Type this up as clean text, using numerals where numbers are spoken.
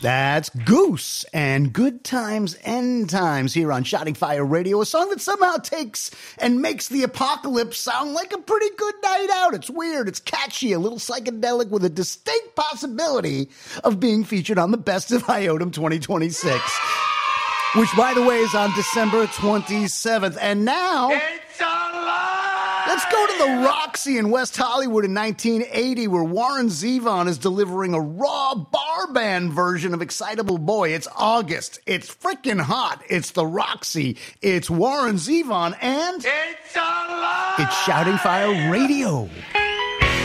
That's Goose and Good Times End Times here on Shouting Fire Radio, a song that somehow takes and makes the apocalypse sound like a pretty good night out. It's weird, it's catchy, a little psychedelic with a distinct possibility of being featured on the Best of Iotum 2026, which, by the way, is on December 27th. And now, let's go to the Roxy in West Hollywood in 1980, where Warren Zevon is delivering a raw bar band version of Excitable Boy. It's August. It's freaking hot. It's the Roxy. It's Warren Zevon, and it's Shouting Fire Radio.